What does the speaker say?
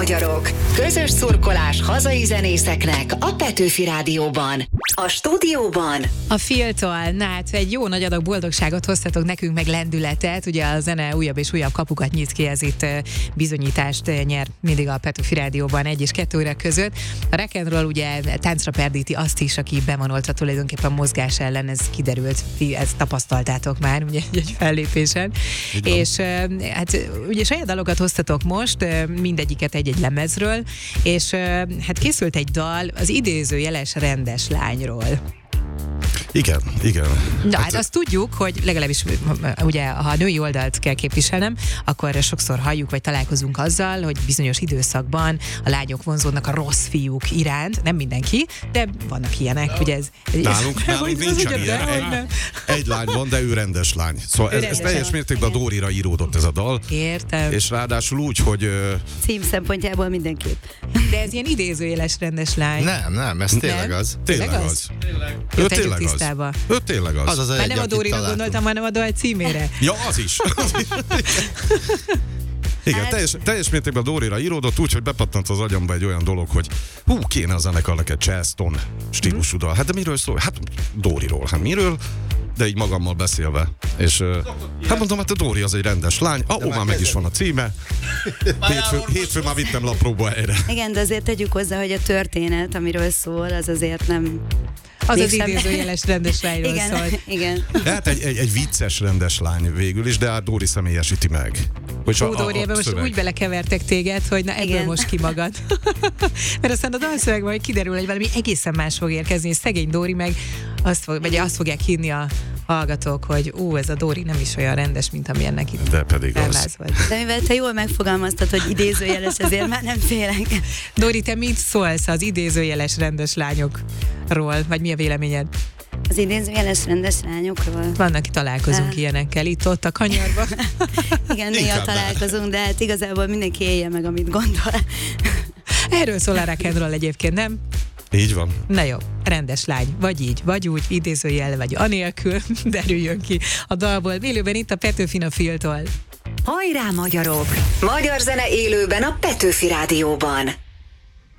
magyarok! Közös szurkolás hazai zenészeknek a Petőfi Rádióban. A stúdióban a Feel-tól, na hát egy jó nagy adag boldogságot hoztatok nekünk, meg lendületet. Ugye a zene újabb és újabb kapukat nyit ki, ez itt bizonyítást nyer mindig a Petőfi Rádióban 1 és 2 óra között. A rock and roll ugye táncra perdíti azt is, aki bevonolta tulajdonképpen mozgás ellen, ez kiderült, ti ezt tapasztaltátok már ugye egy fellépésen. És hát ugye saját dalokat hoztatok most, mindegyiket egy-egy lemezről, és hát készült egy dal az idézőjeles rendes lányról. Igen. Na, hát azt tudjuk, hogy legalábbis ugye, ha a női oldalt kell képviselnem, akkor sokszor halljuk, vagy találkozunk azzal, hogy bizonyos időszakban a lányok vonzódnak a rossz fiúk iránt. Nem mindenki, de vannak ilyenek. Ugye Nálunk nincsen ilyen. Egy lány van, de ő rendes lány. Szóval ez teljes mértékben a Dórira íródott ez a dal. Értem. És ráadásul úgy, hogy... Cím szempontjából mindenképp. De ez ilyen idézőjeles rendes lány. Nem, ez tényleg az. Tényleg az. Ő tényleg az. Ő tényleg az. Már nem a Dórira gondoltam, hanem a dal címére. Ja, az is. Igen, teljes mértékben a Dórira íródott, úgyhogy bepattant az agyamba egy olyan dolog, hogy kéne a zenekarnak egy Charleston stílusú dal. Hát de miről szól? Hát Dóriról. Hát miről? De így magammal beszélve. És hát mondom, hát a Dóri az egy rendes lány. Már meg is van a címe. Hétfő már vittem lapróba erre. Igen, de azért tegyük hozzá, hogy a történet, amiről szól, az azért nem... Az idézőjeles rendes lányról szólt. Igen. Hát egy vicces rendes lány végül is, de hát Dóri személyesíti meg. Dóri, ebben most úgy belekevertek téged, hogy na ebből most ki magad. Mert aztán a dalszövegben majd kiderül, hogy valami egészen más fog érkezni, és szegény Dóri meg azt fogják hinni a hallgatók, hogy ez a Dóri nem is olyan rendes, mint amilyennek itt. De pedig az. De mivel te jól megfogalmaztad, hogy idézőjeles, ezért már nem félek. Dóri, te mit szólsz az idézőjeles rendes lányokról? Vagy mi a véleményed? Az idézőjeles rendes lányokról? Vannak, ki találkozunk ilyenekkel, itt-ott a kanyarban. Igen, néha találkozunk, de hát igazából mindenki élje meg, amit gondol. Erről szól a rock and roll egyébként, nem? Így van. Na jó, rendes lány, vagy így, vagy úgy, idézőjel, vagy anélkül, derüljön ki a dalból. Élőben itt a Petőfin a Feel-tól. Hajrá magyarok! Magyar zene élőben a Petőfi Rádióban.